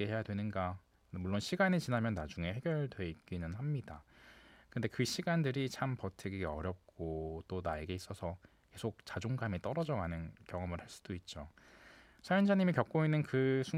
어떻게 해야 되는가. 물론 시간이 지나면 나중에 해결돼 있기는 합니다. 근데 그 시간들이 참 버티기 어렵고 또 나에게 있어서 계속 자존감이 떨어져 가는 경험을 할 수도 있죠. 사연자님이 겪고 있는 그